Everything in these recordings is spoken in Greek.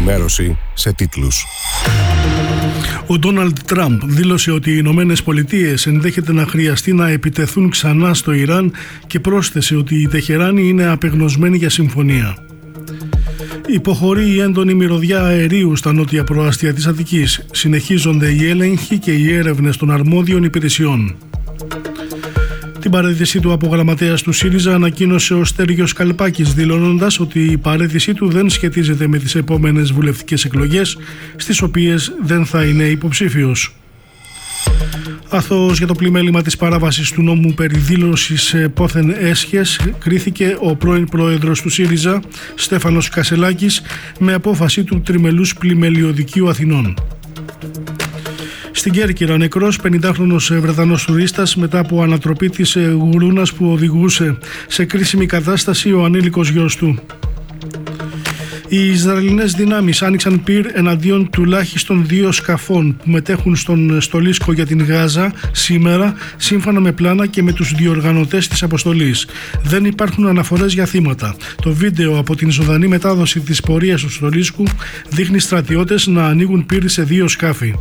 ενημέρωση σε τίτλους. Ο Ντόναλντ Τραμπ δήλωσε ότι οι Ηνωμένες Πολιτείες ενδέχεται να χρειαστεί να επιτεθούν ξανά στο Ιράν και πρόσθεσε ότι η Τεχεράνη είναι απεγνωσμένη για συμφωνία. Υποχωρεί η έντονη μυρωδιά αερίου στα νότια προάστια της Αττικής. Συνεχίζονται οι έλεγχοι και οι έρευνες των αρμόδιων υπηρεσιών. Την παραίτησή του από γραμματέας του ΣΥΡΙΖΑ ανακοίνωσε ο Στέργιος Καλπάκης, δηλώνοντας ότι η παραίτησή του δεν σχετίζεται με τις επόμενες βουλευτικές εκλογές, στις οποίες δεν θα είναι υποψήφιος. Αθώος για το πλημέλημα της παράβασης του νόμου περί δήλωσης πόθεν έσχες κρίθηκε ο πρώην πρόεδρος του ΣΥΡΙΖΑ, Στέφανος Κασελάκης, με απόφαση του Τριμελούς Πλημελιωδικείου Αθηνών. Στην Κέρκυρα, νεκρός 50χρονος Βρετανός τουρίστας μετά από ανατροπή της γουρούνας που οδηγούσε σε κρίσιμη κατάσταση ο ανήλικος γιος του. Οι Ισραηλινές δυνάμεις άνοιξαν πυρ εναντίον τουλάχιστον 2 σκαφών που μετέχουν στον στολίσκο για την Γάζα σήμερα, σύμφωνα με πλάνα και με τους διοργανωτές της αποστολής. Δεν υπάρχουν αναφορές για θύματα. Το βίντεο από την ζωντανή μετάδοση της πορείας του στολίσκου δείχνει στρατιώτες να ανοίγουν πυρ σε 2 σκάφη.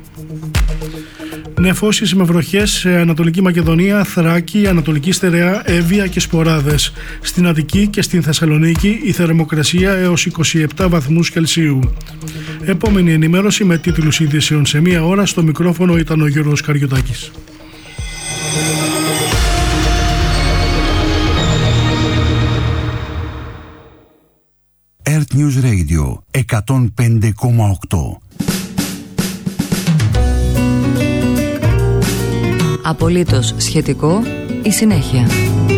Νεφώσεις με βροχές σε Ανατολική Μακεδονία, Θράκη, Ανατολική Στερεά, Εύβοια και Σποράδες. Στην Αττική και στην Θεσσαλονίκη η θερμοκρασία έως 27 βαθμούς Κελσίου. Επόμενη ενημέρωση με τίτλους ειδήσεων σε 1 ώρα. Στο μικρόφωνο ήταν ο Γιώργος Καριωτάκης. Earth News Radio 105,8. Απολύτως σχετικό, η συνέχεια.